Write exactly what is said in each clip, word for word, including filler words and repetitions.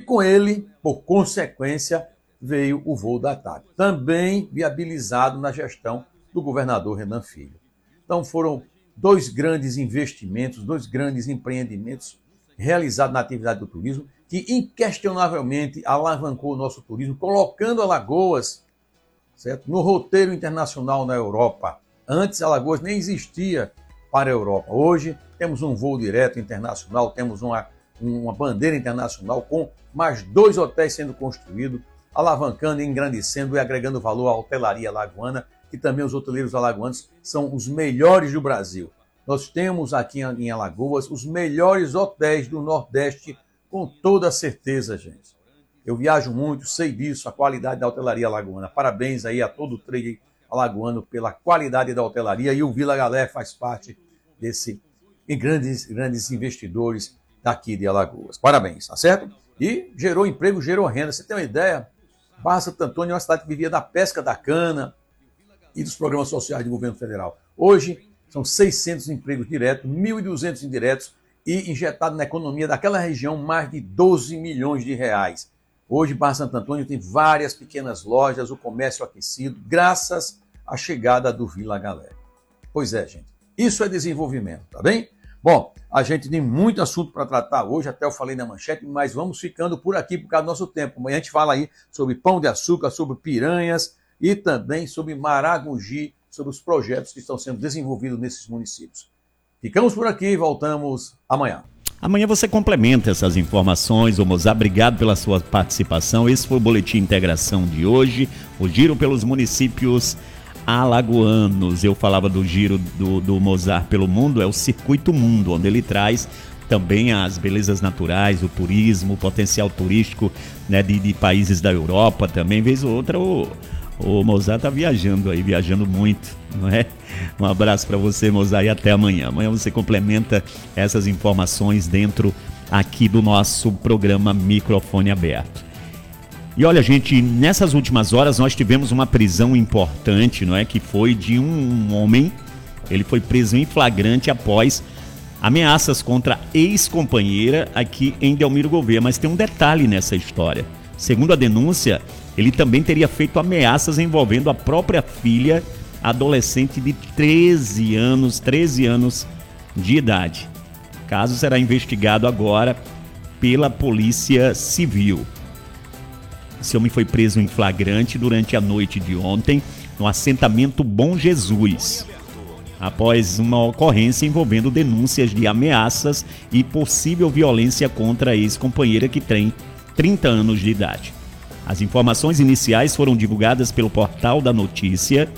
com ele, por consequência, veio o voo da TAP, também viabilizado na gestão do governador Renan Filho. Então foram dois grandes investimentos, dois grandes empreendimentos realizados na atividade do turismo, que inquestionavelmente alavancou o nosso turismo, colocando Alagoas, certo, no roteiro internacional na Europa. Antes, Alagoas nem existia para a Europa. Hoje, temos um voo direto internacional, temos uma, uma bandeira internacional com mais dois hotéis sendo construídos, alavancando, engrandecendo e agregando valor à hotelaria alagoana, que também os hoteleiros alagoanos são os melhores do Brasil. Nós temos aqui em Alagoas os melhores hotéis do Nordeste, com toda certeza, gente. Eu viajo muito, sei disso, a qualidade da hotelaria alagoana. Parabéns aí a todo o trade alagoano pela qualidade da hotelaria, e o Vila Galé faz parte desse e grandes, grandes investidores daqui de Alagoas. Parabéns, tá certo? E gerou emprego, gerou renda. Você tem uma ideia? Barra Santo Antônio é uma cidade que vivia da pesca da cana e dos programas sociais do governo federal. Hoje, são seiscentos empregos diretos, mil e duzentos indiretos, e injetado na economia daquela região mais de doze milhões de reais. Hoje, Barra Santo Antônio tem várias pequenas lojas, o comércio aquecido, graças à chegada do Vila Galé. Pois é, gente. Isso é desenvolvimento, tá bem? Bom, a gente tem muito assunto para tratar hoje, até eu falei na manchete, mas vamos ficando por aqui por causa do nosso tempo. Amanhã a gente fala aí sobre pão de açúcar, sobre piranhas e também sobre Maragogi, sobre os projetos que estão sendo desenvolvidos nesses municípios. Ficamos por aqui e voltamos amanhã. Amanhã você complementa essas informações. Ô Mozart, obrigado pela sua participação. Esse foi o Boletim Integração de hoje, o giro pelos municípios alagoanos. Eu falava do giro do, do Mozart pelo mundo, é o Circuito Mundo, onde ele traz também as belezas naturais, o turismo, o potencial turístico, né, de, de países da Europa também. Vez ou outra o, o Mozart tá viajando aí, viajando muito, não é? Um abraço para você, Mozart, e até amanhã. Amanhã você complementa essas informações dentro aqui do nosso programa Microfone Aberto. E olha, gente, nessas últimas horas nós tivemos uma prisão importante, não é? Que foi de um homem. Ele foi preso em flagrante após ameaças contra a ex-companheira aqui em Delmiro Gouveia. Mas tem um detalhe nessa história. Segundo a denúncia, ele também teria feito ameaças envolvendo a própria filha, adolescente de treze anos, treze anos de idade. O caso será investigado agora pela Polícia Civil. Esse homem foi preso em flagrante durante a noite de ontem no assentamento Bom Jesus, após uma ocorrência envolvendo denúncias de ameaças e possível violência contra a ex-companheira que tem trinta anos de idade. As informações iniciais foram divulgadas pelo Portal da Notícia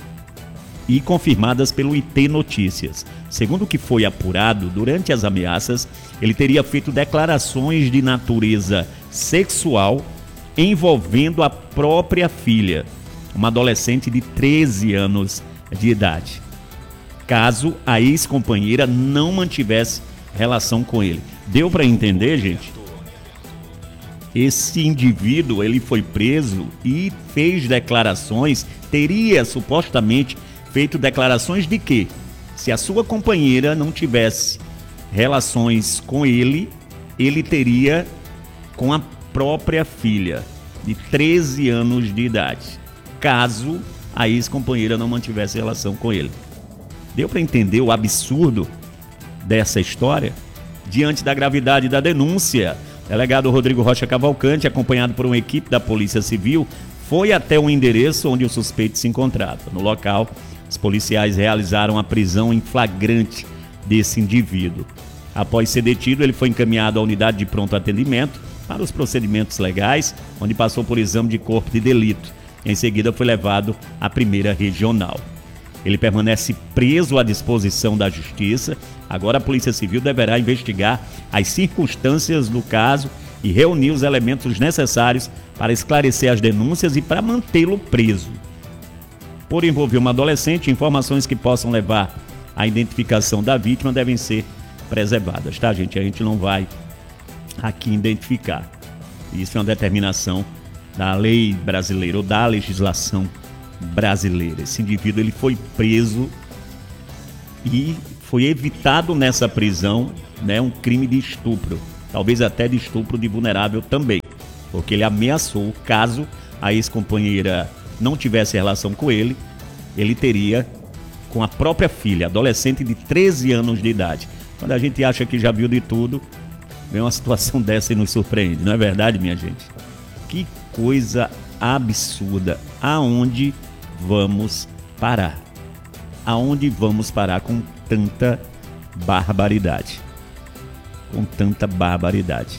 e confirmadas pelo I T Notícias. Segundo o que foi apurado, durante as ameaças, ele teria feito declarações de natureza sexual envolvendo a própria filha, uma adolescente de treze anos de idade, caso a ex-companheira não mantivesse relação com ele. Deu para entender, gente? Esse indivíduo, ele foi preso e fez declarações, teria supostamente feito declarações de que, se a sua companheira não tivesse relações com ele, ele teria com a própria filha, de treze anos de idade, caso a ex-companheira não mantivesse relação com ele. Deu para entender o absurdo dessa história? Diante da gravidade da denúncia, o delegado Rodrigo Rocha Cavalcante, acompanhado por uma equipe da Polícia Civil, foi até o endereço onde o suspeito se encontrava. No local, os policiais realizaram a prisão em flagrante desse indivíduo. Após ser detido, ele foi encaminhado à unidade de pronto atendimento para os procedimentos legais, onde passou por exame de corpo de delito. Em seguida, foi levado à primeira regional. Ele permanece preso à disposição da Justiça. Agora a Polícia Civil deverá investigar as circunstâncias do caso e reunir os elementos necessários para esclarecer as denúncias e para mantê-lo preso. Por envolver uma adolescente, informações que possam levar à identificação da vítima devem ser preservadas, tá, gente? A gente não vai aqui identificar. Isso é uma determinação da lei brasileira ou da legislação brasileira. Esse indivíduo, ele foi preso e foi evitado nessa prisão, né, um crime de estupro. talvez até de estupro de vulnerável também, porque ele ameaçou, caso a ex-companheira não tivesse relação com ele, ele teria com a própria filha, adolescente de treze anos de idade. Quando a gente acha que já viu de tudo, vem uma situação dessa e nos surpreende, não é verdade, minha gente? Que coisa absurda. Aonde vamos parar? Aonde vamos parar com tanta barbaridade? Com tanta barbaridade.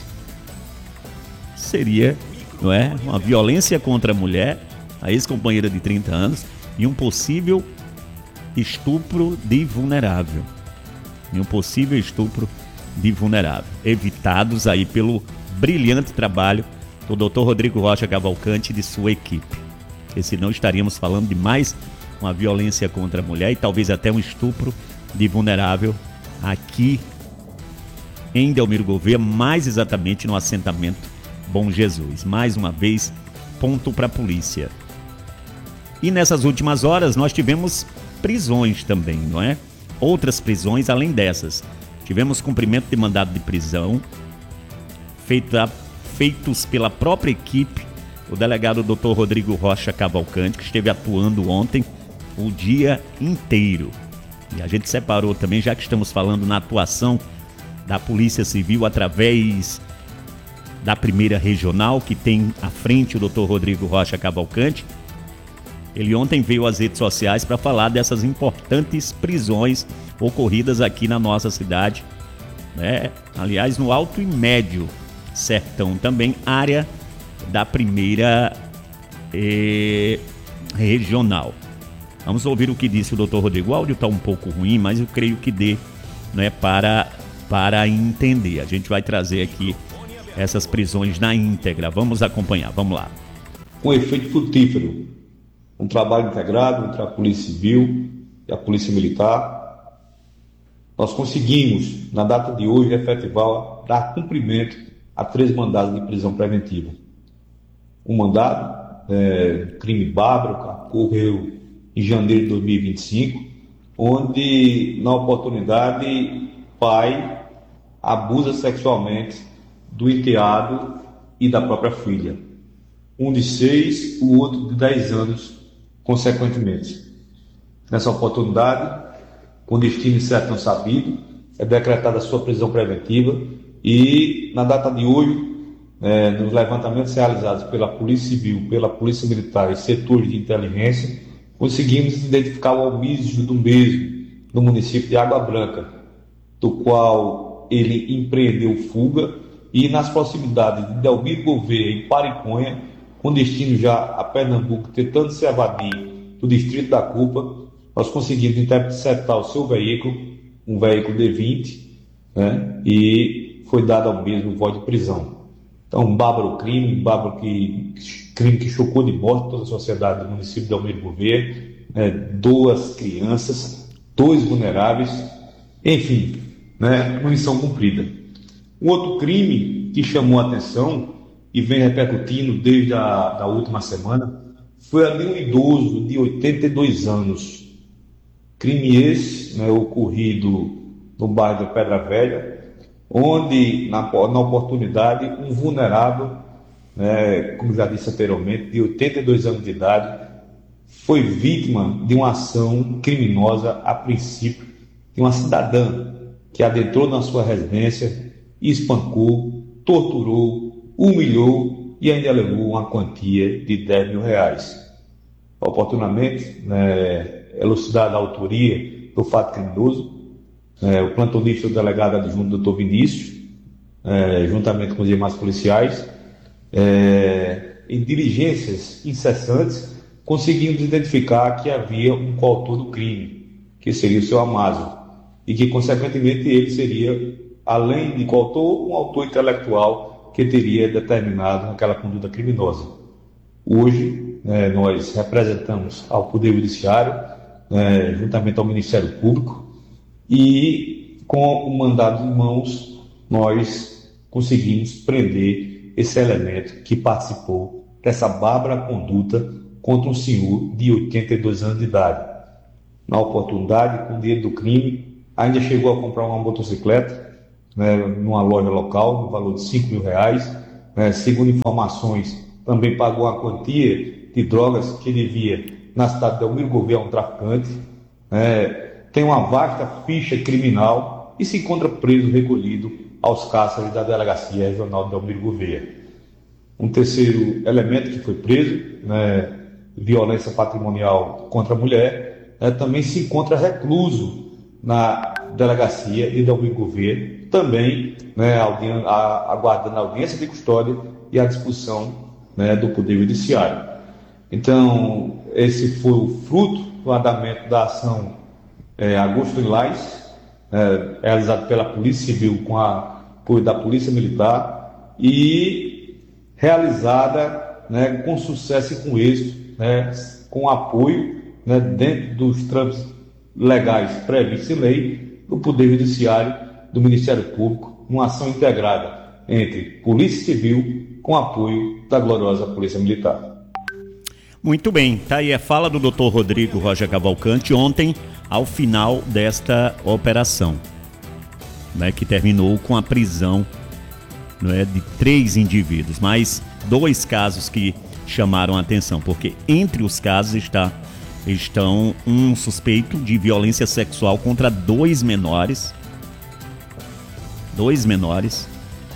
Seria, não é, uma violência contra a mulher, a ex-companheira de trinta anos, e um possível estupro de vulnerável. E um possível estupro de vulnerável. Evitados aí pelo brilhante trabalho do doutor Rodrigo Rocha Cavalcante e de sua equipe. Porque senão estaríamos falando de mais uma violência contra a mulher e talvez até um estupro de vulnerável aqui em Delmiro Gouveia, mais exatamente no assentamento Bom Jesus. Mais uma vez, ponto para a polícia. E nessas últimas horas nós tivemos prisões também, não é? Outras prisões além dessas. Tivemos cumprimento de mandado de prisão feita, feitos pela própria equipe, o delegado doutor Rodrigo Rocha Cavalcante, que esteve atuando ontem o dia inteiro. E a gente separou também, já que estamos falando na atuação da Polícia Civil através da primeira regional, que tem à frente o doutor Rodrigo Rocha Cavalcante. Ele ontem veio às redes sociais para falar dessas importantes prisões ocorridas aqui na nossa cidade, né? Aliás, no Alto e Médio Sertão também, área da primeira eh, regional. Vamos ouvir o que disse o doutor Rodrigo. O áudio está um pouco ruim, mas eu creio que dê, né, para, para entender. A gente vai trazer aqui essas prisões na íntegra. Vamos acompanhar, vamos lá. Com efeito frutífero, um trabalho integrado entre a Polícia Civil e a Polícia Militar, nós conseguimos, na data de hoje, efetivar, dar cumprimento a três mandados de prisão preventiva. Um mandado, é, crime bárbaro, que ocorreu em janeiro de dois mil e vinte e cinco, onde, na oportunidade, pai abusa sexualmente do enteado e da própria filha. Um de seis, o outro de dez anos, consequentemente. Nessa oportunidade, com destino certo sabido, é decretada a sua prisão preventiva e, na data de hoje, é, nos levantamentos realizados pela Polícia Civil, pela Polícia Militar e setores de inteligência, conseguimos identificar o homicídio do mesmo no município de Água Branca, do qual ele empreendeu fuga e nas proximidades de Delmiro Gouveia e Pariconha, com destino já a Pernambuco, tentando se evadir do distrito da Cupa, nós conseguimos interceptar o seu veículo, um veículo D vinte, né, e foi dado ao mesmo voz de prisão. Então, um bárbaro crime, um bárbaro que, crime que chocou de morte toda a sociedade do município de Delmiro Gouveia, né, duas crianças, dois vulneráveis, enfim, né, munição cumprida. Um outro crime que chamou a atenção e vem repercutindo desde a da última semana foi a de um idoso de oitenta e dois anos. Crime esse, né, ocorrido no bairro da Pedra Velha, onde, na, na oportunidade, um vulnerável, né, como já disse anteriormente, de oitenta e dois anos de idade, foi vítima de uma ação criminosa, a princípio, de uma cidadã que adentrou na sua residência, espancou, torturou, humilhou e ainda levou uma quantia de dez mil reais. Oportunamente, né, elucidada a autoria do fato criminoso, é, o plantonista e o delegado adjunto doutor Vinícius, é, juntamente com os demais policiais, é, em diligências incessantes, conseguimos identificar que havia um coautor do crime, que seria o seu Amásio, e que, consequentemente, ele seria, além de coautor, um autor intelectual que teria determinado aquela conduta criminosa. Hoje, é, nós representamos ao Poder Judiciário, é, juntamente ao Ministério Público, e com o mandado em mãos, nós conseguimos prender esse elemento que participou dessa bárbara conduta contra um senhor de oitenta e dois anos de idade. Na oportunidade, com o dinheiro do crime, ainda chegou a comprar uma motocicleta né, numa loja local, no valor de cinco mil reais. Né, segundo informações, também pagou a quantia de drogas que devia na cidade de Delmiro Gouveia a um traficante. Né, tem uma vasta ficha criminal e se encontra preso, recolhido aos cárceres da Delegacia Regional de Delmiro Gouveia. Um terceiro elemento que foi preso, né, violência patrimonial contra a mulher, né, também se encontra recluso na Delegacia de Delmiro Gouveia, também, né, audien- a- aguardando a audiência de custódia e a disposição, né, do Poder Judiciário. Então, esse foi o fruto do andamento da ação é, Agosto Lilás, é, realizado pela Polícia Civil com a apoio da Polícia Militar e realizada, né, com sucesso e com êxito, né, com apoio, né, dentro dos trâmites legais previstos em lei do Poder Judiciário, do Ministério Público, uma ação integrada entre Polícia Civil com apoio da gloriosa Polícia Militar. Muito bem, tá aí a fala do doutor Rodrigo Rocha Cavalcante ontem, ao final desta operação, né, que terminou com a prisão, né, de três indivíduos, mas dois casos que chamaram a atenção, porque entre os casos está, estão um suspeito de violência sexual contra dois menores, dois menores,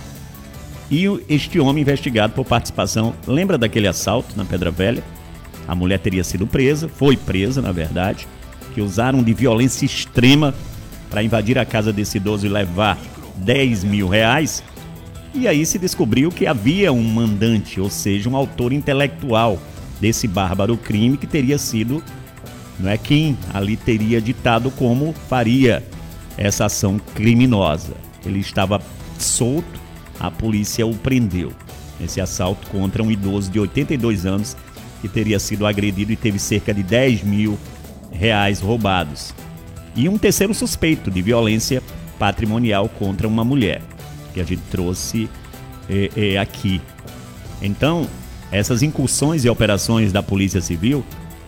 e este homem investigado por participação, lembra daquele assalto na Pedra Velha? A mulher teria sido presa, foi presa na verdade, que usaram de violência extrema para invadir a casa desse idoso e levar dez mil reais. E aí se descobriu que havia um mandante, ou seja, um autor intelectual desse bárbaro crime que teria sido, não é, quem ali teria ditado como faria essa ação criminosa. Ele estava solto, a polícia o prendeu. Esse assalto contra um idoso de oitenta e dois anos que teria sido agredido e teve cerca de dez mil reais roubados. E um terceiro suspeito de violência patrimonial contra uma mulher, que a gente trouxe é, é, aqui. Então, essas incursões e operações da Polícia Civil,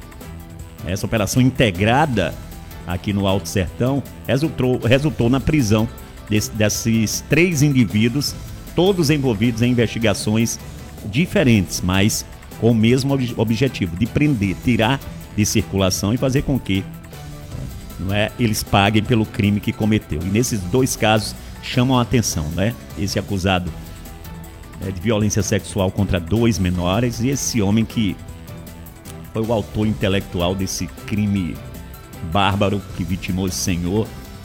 essa operação integrada aqui no Alto Sertão, resultou, resultou na prisão desse, desses três indivíduos, todos envolvidos em investigações diferentes, mas com o mesmo ob- objetivo, de prender, tirar de circulação e fazer com que, não é, eles paguem pelo crime que cometeu. E nesses dois casos chamam a atenção, né? Esse acusado é, de violência sexual contra dois menores e esse homem que foi o autor intelectual desse crime bárbaro que vitimou esse senhor.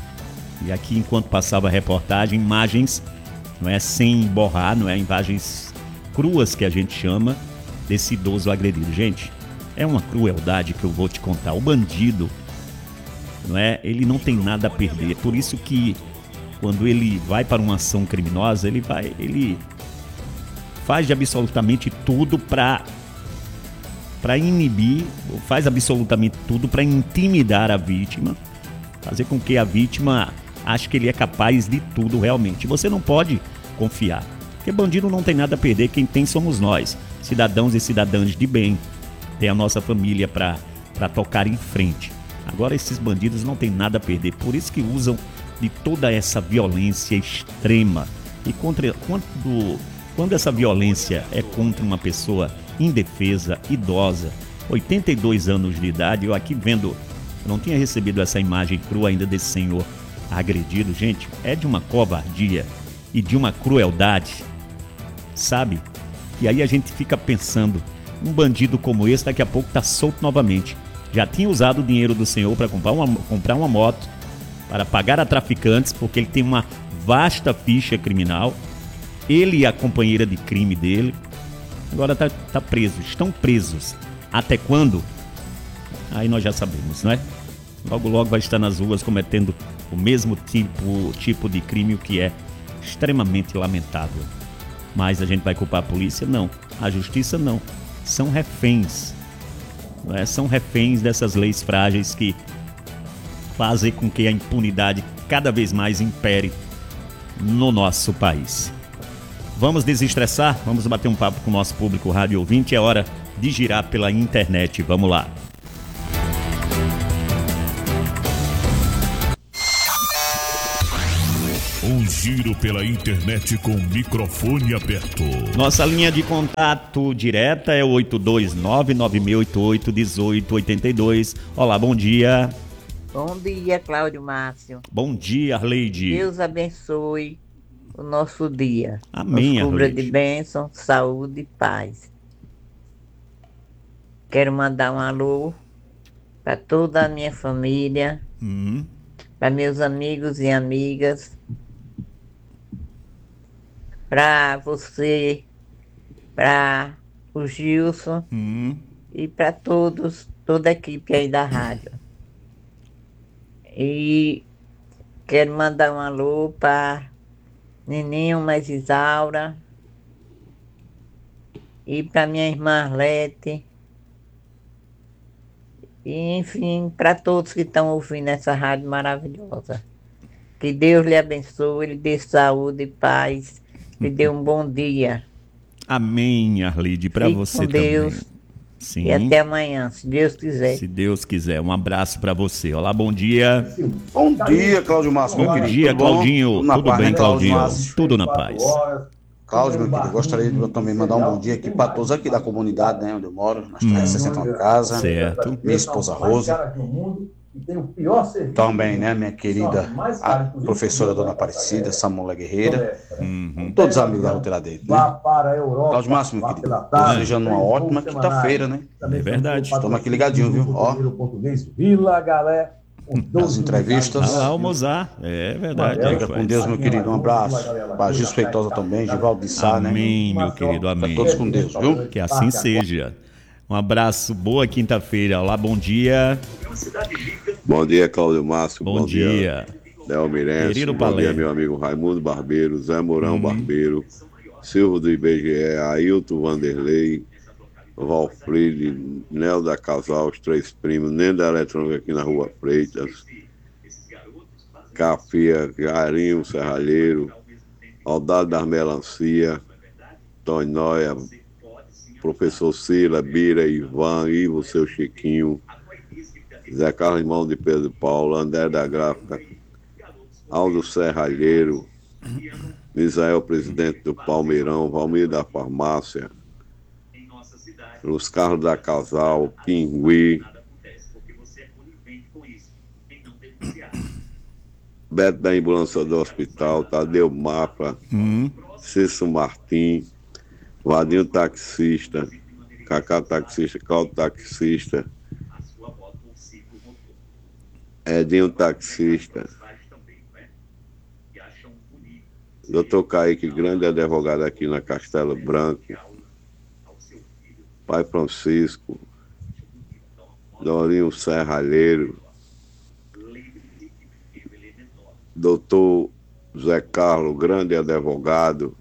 E aqui, enquanto passava a reportagem, imagens, não é, sem borrar, não é, imagens cruas que a gente chama, desse idoso agredido. Gente, é uma crueldade que eu vou te contar. O bandido, não é, ele não tem nada a perder. Por isso que quando ele vai para uma ação criminosa, ele vai, ele faz de absolutamente tudo para para inibir, faz absolutamente tudo para intimidar a vítima, fazer com que a vítima ache que ele é capaz de tudo realmente. Você não pode confiar, porque bandido não tem nada a perder, quem tem somos nós, cidadãos e cidadãs de bem, tem a nossa família para para tocar em frente. Agora esses bandidos não têm nada a perder, por isso que usam de toda essa violência extrema. E contra, quando, quando essa violência é contra uma pessoa indefesa, idosa, oitenta e dois anos de idade, eu aqui vendo, eu não tinha recebido essa imagem crua ainda desse senhor agredido, gente, é de uma covardia e de uma crueldade, sabe? E aí a gente fica pensando, um bandido como esse daqui a pouco tá solto novamente. Já tinha usado o dinheiro do senhor para comprar uma, comprar uma moto, para pagar a traficantes, porque ele tem uma vasta ficha criminal, ele e a companheira de crime dele, agora tá, tá preso, estão presos. Até quando? Aí nós já sabemos, não é? Logo logo vai estar nas ruas cometendo o mesmo tipo, tipo de crime, o que é extremamente lamentável. Mas a gente vai culpar a polícia? Não. A justiça? Não. São reféns. Não é? São reféns dessas leis frágeis que fazem com que a impunidade cada vez mais impere no nosso país. Vamos desestressar? Vamos bater um papo com o nosso público rádio ouvinte. É hora de girar pela internet. Vamos lá. O Giro pela internet com microfone aberto. Nossa linha de contato direta é oito dois nove, nove seis oito oito, um oito oito dois. Olá, bom dia. Bom dia, Cláudio Márcio. Bom dia, Arleide. Deus abençoe o nosso dia. Amém, nos cubra Arleide. de bênção, saúde e paz. Quero mandar um alô para toda a minha família, Hum. para meus amigos e amigas, para você, para o Gilson Hum. e para todos, toda a equipe aí da rádio. E quero mandar um alô para Neninho, mais Isaura, e para minha irmã Arlete, e enfim, para todos que estão ouvindo essa rádio maravilhosa. Que Deus lhe abençoe, lhe dê saúde e paz, lhe dê um bom dia. Amém, Arleide, para Fique você com também. Deus. Sim. E até amanhã, se Deus quiser. Se Deus quiser. Um abraço para você. Olá, bom dia. Bom dia, Cláudio Márcio. Bom dia, Claudinho. Tudo bem, Claudinho? Tudo na paz. Cláudio, meu querido, gostaria de eu também mandar um bom dia aqui para todos aqui da comunidade, né, onde eu moro, nas trezentos e sessenta Casa. Certo. Minha esposa Rosa. Também, né, minha querida a professora Dona Aparecida, Samuel Guerreira. Uhum. Todos os amigos da roteira dele, né? Cláudio Márcio, meu querido, desejando uma ótima quinta-feira, né? É verdade. Estamos aqui ligadinhos, viu? Ó, as entrevistas. Ah lá, o Mozart. É verdade. Fica rapaz. com Deus, meu querido. Um abraço. Para Gil Feitosa também, Givaldo Sá, né? Amém, meu querido. Amém. Fica todos com Deus, viu? Que assim seja. Um abraço, boa quinta-feira. Olá, bom dia. Bom dia, Cláudio Márcio. Bom, Bom, dia. dia, Del Mirense. Querido Bom Palé. dia, meu amigo Raimundo Barbeiro, Zé Mourão Uhum. Barbeiro, Silvio do I B G E, Ailton Vanderlei, Valfride, Nel da Casal, os três primos, Nendo da Eletrônica aqui na Rua Freitas, Cafia, Garinho Serralheiro, Aldado das Melancia, Tony Noia, Professor Sila, Bira, Ivan, Ivo, seu Chiquinho, Zé Carlos Irmão de Pedro Paulo, André da Gráfica, Aldo Serralheiro, Misael, presidente do Palmeirão, Valmir da Farmácia, Los Carlos da Casal, Pingui, Beto da Ambulância do Hospital, Tadeu Mafra, Hum. Cício Martim, Vadinho Taxista, Cacá Taxista, Cláudio Taxista, Edinho Taxista, doutor Kaique, grande advogado aqui na Castelo Branco, Pai Francisco, Dorinho Serralheiro, doutor Zé Carlos, grande advogado,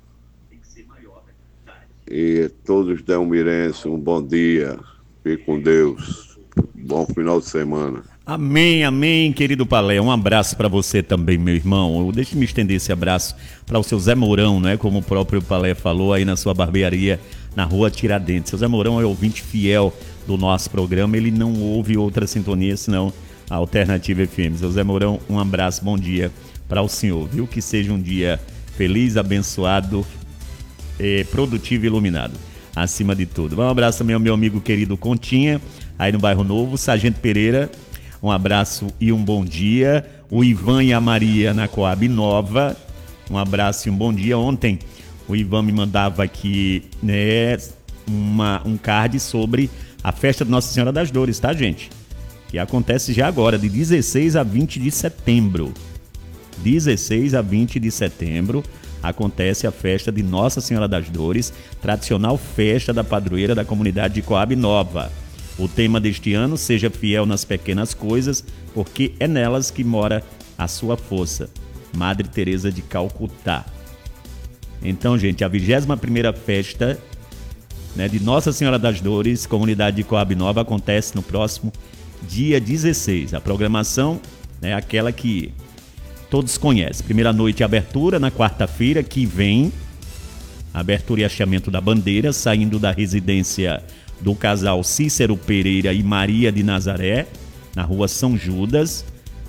e todos delmirenses, um bom dia, fique com Deus, bom final de semana. Amém, amém, querido Palé. Um abraço para você também, meu irmão. Deixe-me estender esse abraço para o seu Zé Mourão, né? Como o próprio Palé falou aí na sua barbearia na Rua Tiradentes. Seu Zé Mourão é ouvinte fiel do nosso programa. Ele não ouve outra sintonia senão a Alternativa F M. Seu Zé Mourão, um abraço, bom dia para o senhor, viu? Que seja um dia feliz, abençoado, eh, produtivo e iluminado. Acima de tudo. Um abraço também ao meu amigo querido Continha, aí no Bairro Novo, Sargento Pereira. Um abraço e um bom dia. O Ivan e a Maria na Coab Nova. Um abraço e um bom dia. Ontem o Ivan me mandava aqui, né, uma, um card sobre a festa de Nossa Senhora das Dores, tá, gente? Que acontece já agora, de dezesseis a vinte de setembro. dezesseis a vinte de setembro acontece a festa de Nossa Senhora das Dores, tradicional festa da padroeira da comunidade de Coab Nova. O tema deste ano, seja fiel nas pequenas coisas, porque é nelas que mora a sua força. Madre Teresa de Calcutá. Então, gente, a vigésima primeira festa, né, de Nossa Senhora das Dores, comunidade de Coab Nova, acontece no próximo dia dezesseis. A programação é aquela que todos conhecem. Primeira noite de abertura, na quarta-feira que vem. Abertura e hasteamento da bandeira, saindo da residência do casal Cícero Pereira e Maria de Nazaré, na Rua São Judas.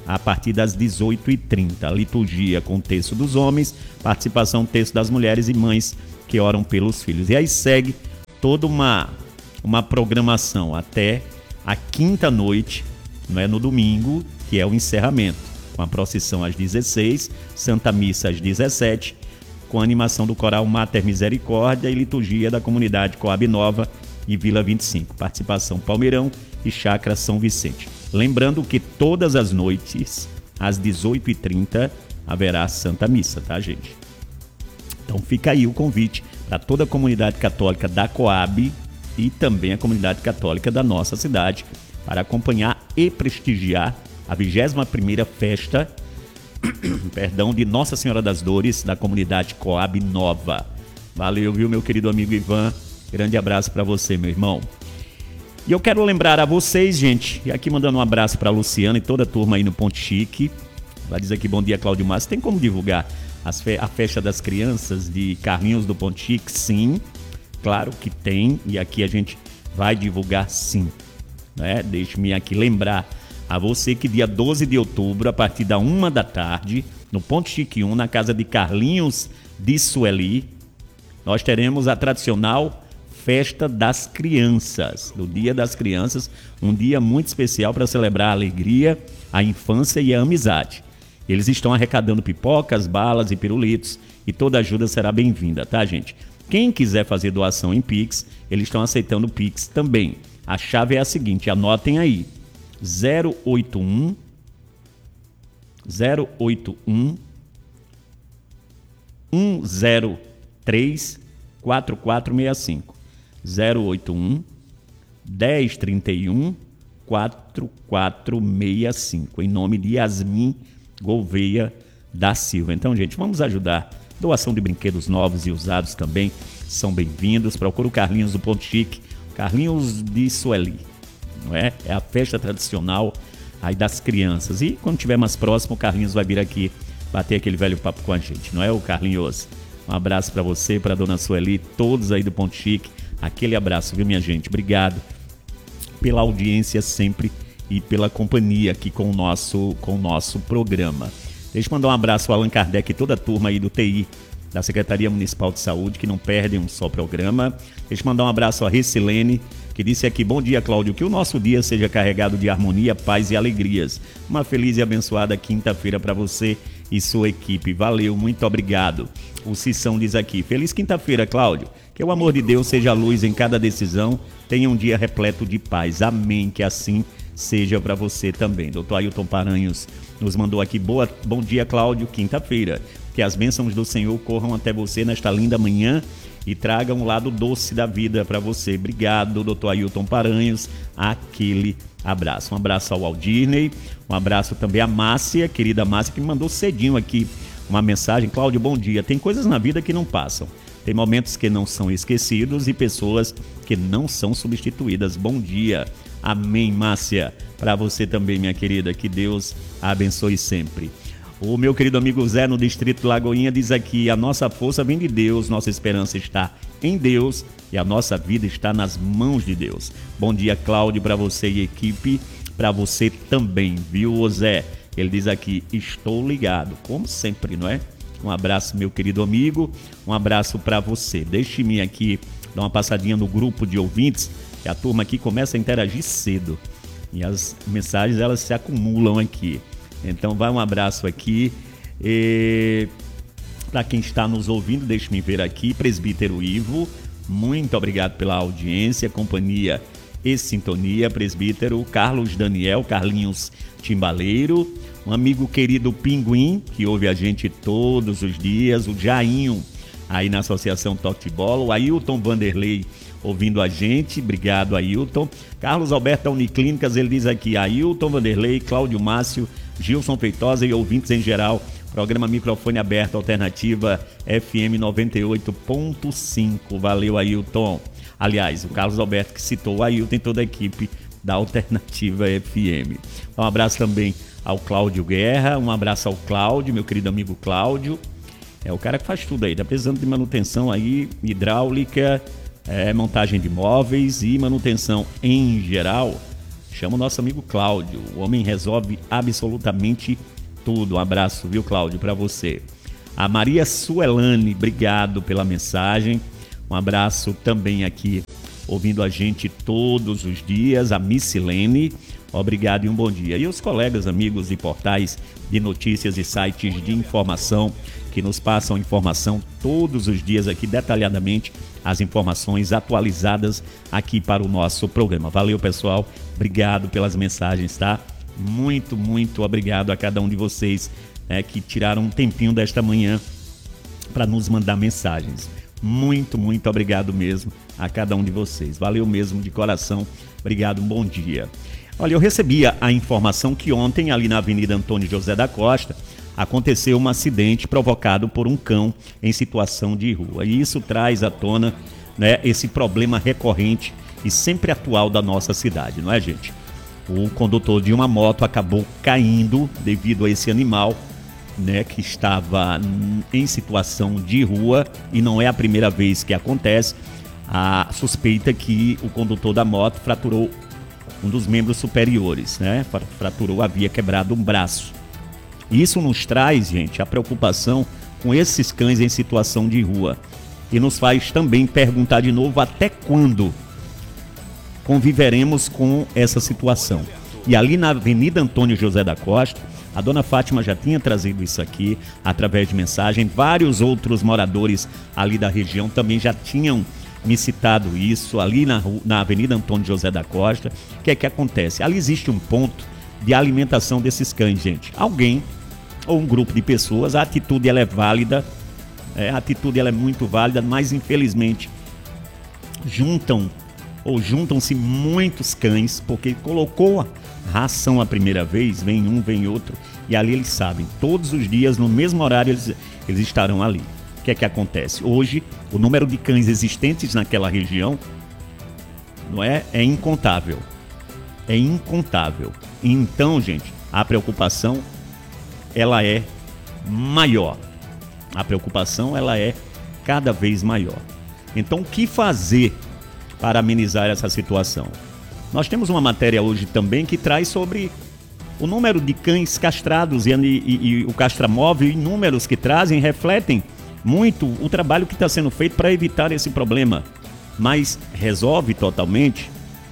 a partir das dezoito e trinta. Liturgia com terço dos homens, participação terço das mulheres e mães que oram pelos filhos. E aí segue toda uma, uma programação até a quinta noite, não é, no domingo, que é o encerramento, com a procissão às dezesseis, Santa Missa às dezessete, com a animação do coral Mater Misericórdia e liturgia da comunidade Coab Nova e Vila vinte e cinco. Participação Palmeirão e Chácara São Vicente. Lembrando que todas as noites, às dezoito e trinta, haverá Santa Missa, tá, gente? Então fica aí o convite para toda a comunidade católica da Coab e também a comunidade católica da nossa cidade para acompanhar e prestigiar a vigésima primeira festa perdão, de Nossa Senhora das Dores da comunidade Coab Nova. Valeu, viu, meu querido amigo Ivan? Grande abraço para você, meu irmão. E eu quero lembrar a vocês, gente, e aqui mandando um abraço para a Luciana e toda a turma aí no Ponte Chique. Ela diz aqui, bom dia, Cláudio Márcio. Tem como divulgar as fe- a festa das crianças de Carlinhos do Ponte Chique? Sim, claro que tem, e aqui a gente vai divulgar sim. Né? Deixe-me aqui lembrar a você que dia doze de outubro, a partir da uma da tarde, no Ponte Chique um, na casa de Carlinhos de Sueli, nós teremos a tradicional Festa das Crianças, do Dia das Crianças, um dia muito especial para celebrar a alegria, a infância e a amizade. Eles estão arrecadando pipocas, balas e pirulitos e toda ajuda será bem-vinda, tá, gente? Quem quiser fazer doação em Pix, eles estão aceitando Pix também. A chave é a seguinte, anotem aí. zero oito um zero oito um um zero três quatro quatro seis cinco zero oito um dez trinta e um quatro quatro seis cinco em nome de Yasmin Gouveia da Silva. Então, gente, vamos ajudar. Doação de brinquedos novos e usados também são bem-vindos. Procura o Carlinhos do Ponte Chique, Carlinhos de Sueli. Não é? É a festa tradicional aí das crianças. E quando tiver mais próximo, o Carlinhos vai vir aqui bater aquele velho papo com a gente, não é, o Carlinhos? Um abraço para você, para a dona Sueli, todos aí do Ponte Chique. Aquele abraço, viu, minha gente? Obrigado pela audiência sempre e pela companhia aqui com o nosso, com o nosso programa. Deixa eu mandar um abraço ao Allan Kardec e toda a turma aí do T I, da Secretaria Municipal de Saúde, que não perdem um só programa. Deixa eu mandar um abraço a Recilene, que disse aqui, bom dia, Cláudio, que o nosso dia seja carregado de harmonia, paz e alegrias. Uma feliz e abençoada quinta-feira para você e sua equipe. Valeu, muito obrigado. O Cissão diz aqui, feliz quinta-feira, Cláudio. Que o amor de Deus seja luz em cada decisão. Tenha um dia repleto de paz. Amém, que assim seja para você também. doutor Ailton Paranhos nos mandou aqui, boa, bom dia, Cláudio, quinta-feira. Que as bênçãos do Senhor corram até você nesta linda manhã e tragam um lado doce da vida para você. Obrigado, doutor Ailton Paranhos. Aquele abraço. Um abraço ao Aldirney, um abraço também à Márcia, querida Márcia, que me mandou cedinho aqui uma mensagem. Cláudio, bom dia. Tem coisas na vida que não passam. Tem momentos que não são esquecidos e pessoas que não são substituídas. Bom dia. Amém, Márcia. Para você também, minha querida. Que Deus a abençoe sempre. O meu querido amigo Zé, no Distrito Lagoinha, diz aqui, a nossa força vem de Deus, nossa esperança está em Deus e a nossa vida está nas mãos de Deus. Bom dia, Cláudio, para você e equipe, para você também, viu, Zé? Ele diz aqui, estou ligado, como sempre, não é? Um abraço, meu querido amigo, um abraço para você. Deixe-me aqui dar uma passadinha no grupo de ouvintes, que a turma aqui começa a interagir cedo e as mensagens, elas se acumulam aqui. Então vai um abraço aqui e para quem está nos ouvindo, deixe-me ver aqui, presbítero Ivo, muito obrigado pela audiência, companhia e sintonia, presbítero Carlos Daniel, Carlinhos Timbaleiro, um amigo querido Pinguim, que ouve a gente todos os dias, o Jainho, aí na Associação Toque de Bola, o Ailton Vanderlei ouvindo a gente, obrigado Ailton. Carlos Alberto da Uniclínicas, ele diz aqui, Ailton Vanderlei, Cláudio Márcio, Gilson Feitosa e ouvintes em geral, programa Microfone Aberto, Alternativa F M noventa e oito ponto cinco, valeu Ailton. Aliás, o Carlos Alberto que citou o Ailton e toda a equipe da Alternativa F M. Um abraço também ao Cláudio Guerra, um abraço ao Cláudio, meu querido amigo Cláudio, é o cara que faz tudo aí, tá precisando de manutenção aí, hidráulica, é, montagem de móveis e manutenção em geral. Chama o nosso amigo Cláudio. O homem resolve absolutamente tudo. Um abraço, viu, Cláudio, para você. A Maria Suelane, obrigado pela mensagem. Um abraço também aqui, ouvindo a gente todos os dias. A Missilene, obrigado e um bom dia. E os colegas, amigos de portais de notícias e sites de informação que nos passam informação todos os dias aqui, detalhadamente, as informações atualizadas aqui para o nosso programa. Valeu, pessoal. Obrigado pelas mensagens, tá? Muito, muito obrigado a cada um de vocês, né, que tiraram um tempinho desta manhã para nos mandar mensagens. Muito, muito obrigado mesmo a cada um de vocês. Valeu mesmo de coração. Obrigado, um bom dia. Olha, eu recebia a informação que ontem, ali na Avenida Antônio José da Costa, aconteceu um acidente provocado por um cão em situação de rua. E isso traz à tona, né, esse problema recorrente e sempre atual da nossa cidade, não é, gente? O condutor de uma moto acabou caindo devido a esse animal, né, que estava em situação de rua, e não é a primeira vez que acontece. A suspeita é que o condutor da moto fraturou um dos membros superiores, né? Fraturou, havia quebrado um braço. Isso nos traz, gente, a preocupação com esses cães em situação de rua. E nos faz também perguntar de novo até quando conviveremos com essa situação. E ali na Avenida Antônio José da Costa, a dona Fátima já tinha trazido isso aqui através de mensagem. Vários outros moradores ali da região também já tinham me citado isso, ali na, na Avenida Antônio José da Costa. O que é que acontece? Ali existe um ponto de alimentação desses cães, gente. Alguém ou um grupo de pessoas, a atitude ela é válida, é, a atitude ela é muito válida, mas infelizmente juntam ou juntam-se muitos cães, porque colocou a ração a primeira vez, vem um, vem outro, e ali eles sabem, todos os dias, no mesmo horário, eles, eles estarão ali. O que é que acontece? Hoje, o número de cães existentes naquela região não é, é incontável. É incontável. Então, gente, a preocupação ela é maior. A preocupação ela é cada vez maior. Então, o que fazer para amenizar essa situação? Nós temos uma matéria hoje também que traz sobre o número de cães castrados e, e, e o castramóvel, e números que trazem refletem muito o trabalho que está sendo feito para evitar esse problema. Mas resolve totalmente?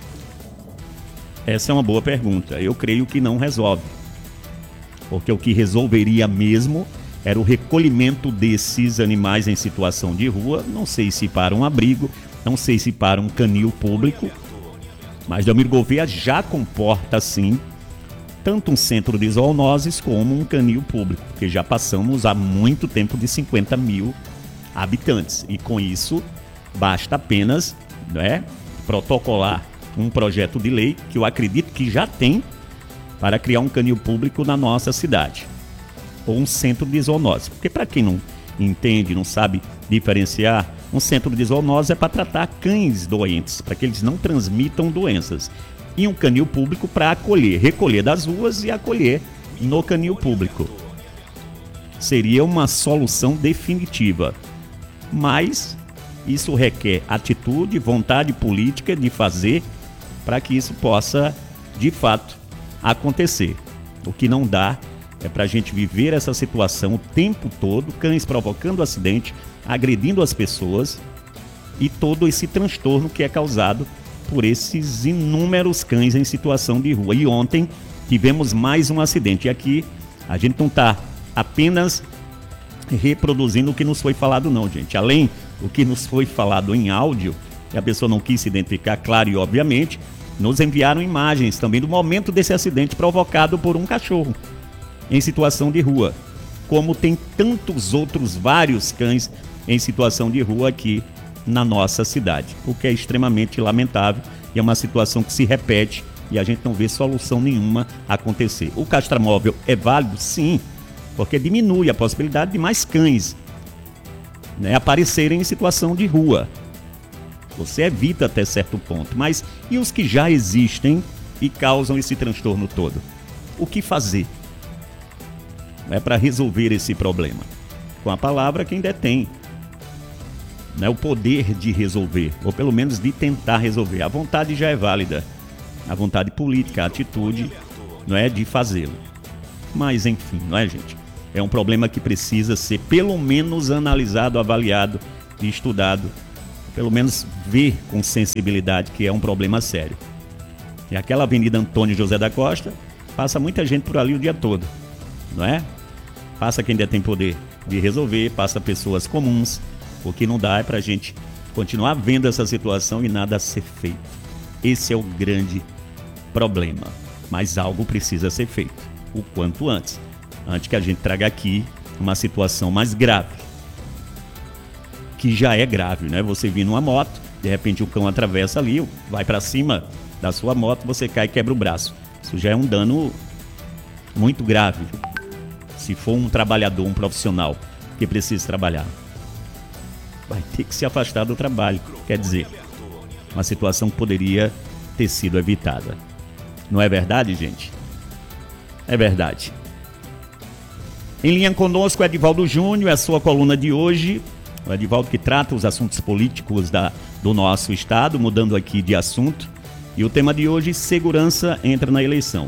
Essa é uma boa pergunta. Eu creio que não resolve. Porque o que resolveria mesmo era o recolhimento desses animais em situação de rua. Não sei se para um abrigo, não sei se para um canil público, mas Delmiro Gouveia já comporta, sim, tanto um centro de zoonoses como um canil público, porque já passamos há muito tempo de cinquenta mil habitantes. E com isso, basta apenas, né, protocolar um projeto de lei, que eu acredito que já tem, para criar um canil público na nossa cidade, ou um centro de zoonose. Porque para quem não entende, não sabe diferenciar, um centro de zoonose é para tratar cães doentes, para que eles não transmitam doenças. E um canil público para acolher, recolher das ruas e acolher no canil público. Seria uma solução definitiva. Mas isso requer atitude, vontade política de fazer para que isso possa, de fato, acontecer. O que não dá é para a gente viver essa situação o tempo todo, cães provocando acidente, agredindo as pessoas e todo esse transtorno que é causado por esses inúmeros cães em situação de rua. E ontem tivemos mais um acidente. E aqui a gente não está apenas reproduzindo o que nos foi falado não, gente. Além do que nos foi falado em áudio, e a pessoa não quis se identificar, claro e obviamente, nos enviaram imagens também do momento desse acidente provocado por um cachorro em situação de rua, como tem tantos outros vários cães em situação de rua aqui na nossa cidade, o que é extremamente lamentável e é uma situação que se repete e a gente não vê solução nenhuma acontecer. O castramóvel é válido? Sim, porque diminui a possibilidade de mais cães, né, aparecerem em situação de rua. Você evita até certo ponto, mas e os que já existem e causam esse transtorno todo? O que fazer? É para resolver esse problema. Com a palavra quem detém, né, o poder de resolver, ou pelo menos de tentar resolver. A vontade já é válida. a vontade política, a atitude, não é, de fazê-lo. Mas, enfim, não é, gente? É um problema que precisa ser pelo menos analisado, avaliado e estudado. Pelo menos ver com sensibilidade que é um problema sério. E aquela Avenida Antônio José da Costa, passa muita gente por ali o dia todo, não é? Passa quem ainda tem poder de resolver, passa pessoas comuns. O que não dá é pra gente continuar vendo essa situação e nada a ser feito. Esse é o grande problema. Mas algo precisa ser feito, o quanto antes. Antes que a gente traga aqui uma situação mais grave. Que já é grave, né? Você vir numa moto, de repente o cão atravessa ali, vai pra cima da sua moto, você cai e quebra o braço. Isso já é um dano muito grave. Se for um trabalhador, um profissional que precisa trabalhar, vai ter que se afastar do trabalho. Quer dizer, uma situação que poderia ter sido evitada. Não é verdade, gente? É verdade. Em linha conosco, Edivaldo Júnior, a sua coluna de hoje. O Edivaldo que trata os assuntos políticos da, do nosso estado, mudando aqui de assunto. E o tema de hoje, segurança entra na eleição.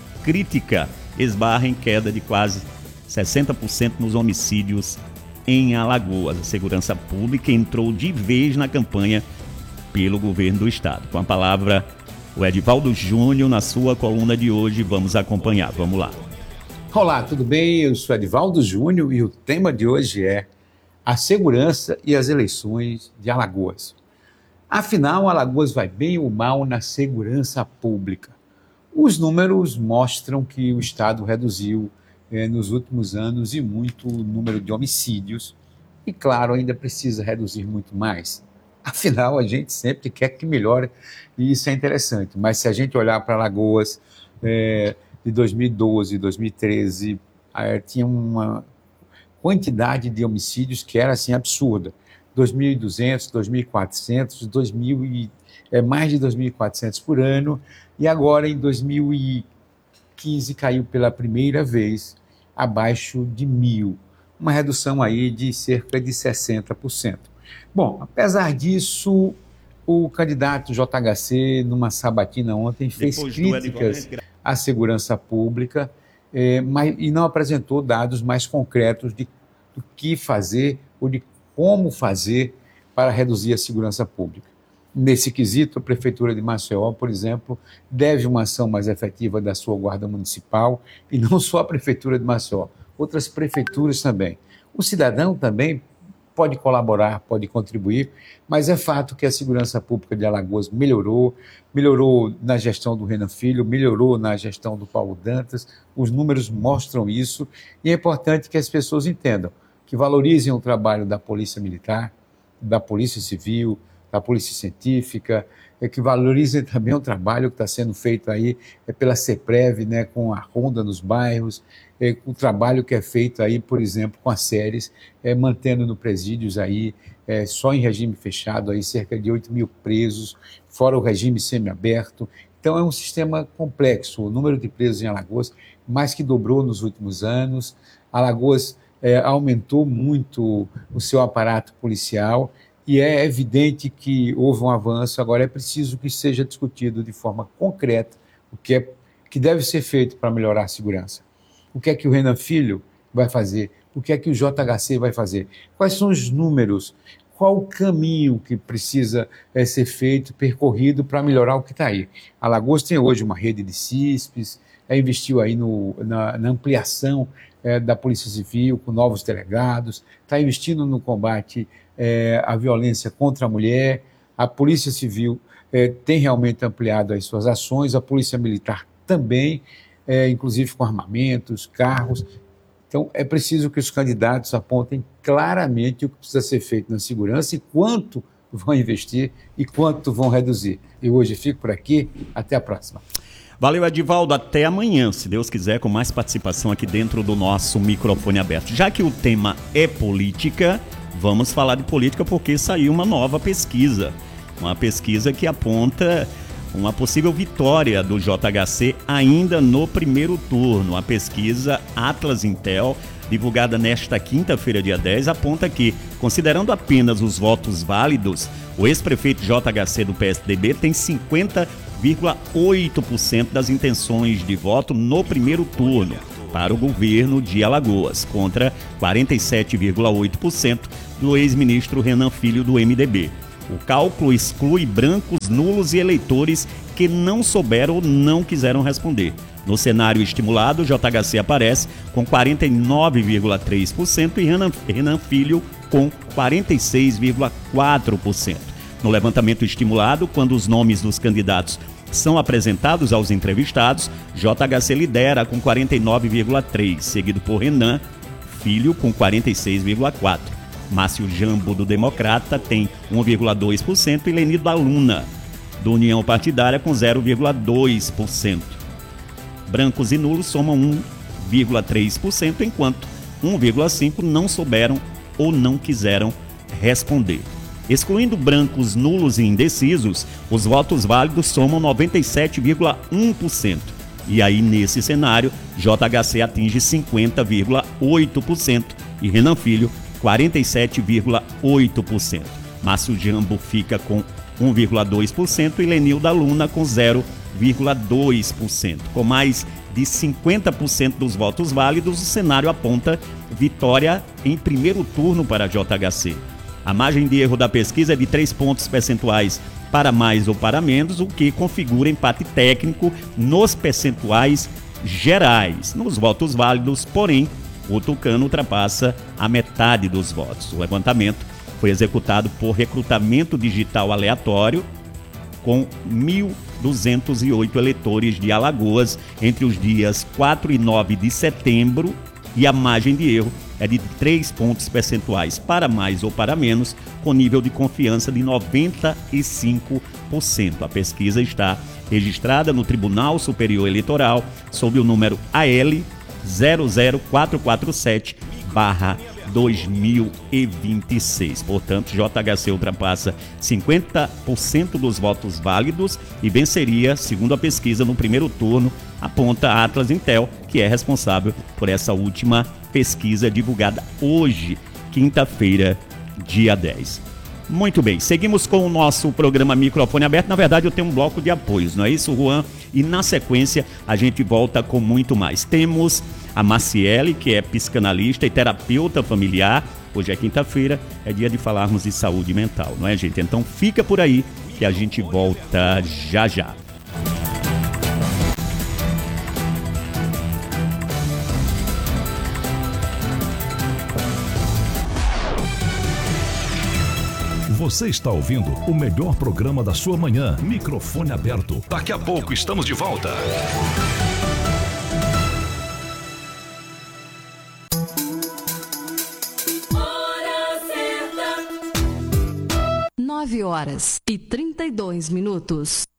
Crítica esbarra em queda de quase sessenta por cento nos homicídios em Alagoas. A segurança pública entrou de vez na campanha pelo governo do estado. Com a palavra, o Edivaldo Júnior, na sua coluna de hoje. Vamos acompanhar, vamos lá. Olá, tudo bem? Eu sou Edivaldo Júnior e o tema de hoje é a segurança e as eleições de Alagoas. Afinal, Alagoas vai bem ou mal na segurança pública? Os números mostram que o estado reduziu eh, nos últimos anos e muito o número de homicídios e, claro, ainda precisa reduzir muito mais. Afinal, a gente sempre quer que melhore e isso é interessante. Mas se a gente olhar para Alagoas eh, de dois mil e doze, dois mil e treze, eh, tinha uma quantidade de homicídios que era assim absurda. dois mil e duzentos, dois mil e quatrocentos, dois mil e, é, mais de dois mil e quatrocentos por ano, e agora em dois mil e quinze caiu pela primeira vez abaixo de mil, uma redução aí de cerca de sessenta por cento. Bom, apesar disso, o candidato J H C, numa sabatina ontem, fez Depois críticas à segurança pública, é, mas, e não apresentou dados mais concretos de do que fazer ou de como fazer para reduzir a segurança pública. Nesse quesito, a Prefeitura de Maceió, por exemplo, deve uma ação mais efetiva da sua Guarda Municipal, e não só a Prefeitura de Maceió, outras prefeituras também. O cidadão também pode colaborar, pode contribuir, mas é fato que a segurança pública de Alagoas melhorou, melhorou na gestão do Renan Filho, melhorou na gestão do Paulo Dantas, os números mostram isso, e é importante que as pessoas entendam, que valorizem o trabalho da Polícia Militar, da Polícia Civil, da Polícia Científica, é que valorizem também o trabalho que está sendo feito aí é pela CEPREV, né, com a ronda nos bairros, é, o trabalho que é feito aí, por exemplo, com as séries, é, mantendo no presídios aí, é, só em regime fechado, aí, cerca de oito mil presos, fora o regime semiaberto. Então é um sistema complexo, o número de presos em Alagoas mais que dobrou nos últimos anos, Alagoas é, aumentou muito o seu aparato policial, e é evidente que houve um avanço. Agora é preciso que seja discutido de forma concreta o que, é, que deve ser feito para melhorar a segurança. O que é que o Renan Filho vai fazer? O que é que o J H C vai fazer? Quais são os números? Qual o caminho que precisa é, ser feito, percorrido para melhorar o que está aí? Alagoas tem hoje uma rede de C I S Ps, é, investiu aí no, na, na ampliação é, da Polícia Civil com novos delegados, está investindo no combate É, a violência contra a mulher, a Polícia Civil é, tem realmente ampliado as suas ações, a Polícia Militar também, é, inclusive com armamentos, carros. Então é preciso que os candidatos apontem claramente o que precisa ser feito na segurança e quanto vão investir e quanto vão reduzir. Eu hoje fico por aqui, até a próxima. Valeu, Edivaldo, até amanhã, se Deus quiser, com mais participação aqui dentro do nosso microfone aberto. Já que o tema é política, vamos falar de política porque saiu uma nova pesquisa, uma pesquisa que aponta uma possível vitória do J H C ainda no primeiro turno. A pesquisa Atlas Intel, divulgada nesta quinta-feira, dia dez, aponta que, considerando apenas os votos válidos, o ex-prefeito J H C do P S D B tem cinquenta vírgula oito por cento das intenções de voto no primeiro turno para o governo de Alagoas, contra quarenta e sete vírgula oito por cento do ex-ministro Renan Filho, do M D B. O cálculo exclui brancos, nulos e eleitores que não souberam ou não quiseram responder. No cenário estimulado, o J H C aparece com quarenta e nove vírgula três por cento e Renan, Renan Filho com quarenta e seis vírgula quatro por cento. No levantamento estimulado, quando os nomes dos candidatos são apresentados aos entrevistados, J H C lidera com quarenta e nove vírgula três por cento, seguido por Renan Filho com quarenta e seis vírgula quatro por cento. Márcio Jambo, do Democrata, tem um vírgula dois por cento e Lenido da Luna, do União Partidária, com zero vírgula dois por cento. Brancos e nulos somam um vírgula três por cento, enquanto um vírgula cinco por cento não souberam ou não quiseram responder. Excluindo brancos, nulos e indecisos, os votos válidos somam noventa e sete vírgula um por cento. E aí, nesse cenário, J H C atinge cinquenta vírgula oito por cento e Renan Filho quarenta e sete vírgula oito por cento. Márcio Jambo fica com um vírgula dois por cento e Lenil da Luna com zero vírgula dois por cento. Com mais de cinquenta por cento dos votos válidos, o cenário aponta vitória em primeiro turno para J H C. A margem de erro da pesquisa é de três pontos percentuais para mais ou para menos, o que configura empate técnico nos percentuais gerais. Nos votos válidos, porém, o Tucano ultrapassa a metade dos votos. O levantamento foi executado por recrutamento digital aleatório com mil duzentos e oito eleitores de Alagoas entre os dias quatro e nove de setembro e a margem de erro é de três pontos percentuais para mais ou para menos, com nível de confiança de noventa e cinco por cento. A pesquisa está registrada no Tribunal Superior Eleitoral sob o número A L zero zero quatro quatro sete barra dois mil e vinte e seis. Portanto, J H C ultrapassa cinquenta por cento dos votos válidos e venceria, segundo a pesquisa, no primeiro turno, aponta a Atlas Intel, que é responsável por essa última pesquisa divulgada hoje, quinta-feira, dia dez. Muito bem, seguimos com o nosso programa Microfone Aberto. Na verdade, eu tenho um bloco de apoios, não é isso, Juan? E na sequência, a gente volta com muito mais. Temos a Maciele, que é psicanalista e terapeuta familiar. Hoje é quinta-feira, é dia de falarmos de saúde mental, não é, gente? Então fica por aí que a gente volta já já. Você está ouvindo o melhor programa da sua manhã. Microfone aberto. Daqui a pouco estamos de volta. Hora certa. nove horas e trinta e dois minutos.